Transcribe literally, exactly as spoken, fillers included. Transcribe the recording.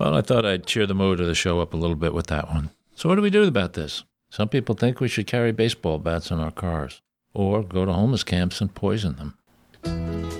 Well, I thought I'd cheer the mood of the show up a little bit with that one. So what do we do about this? Some people think we should carry baseball bats in our cars or go to homeless camps and poison them.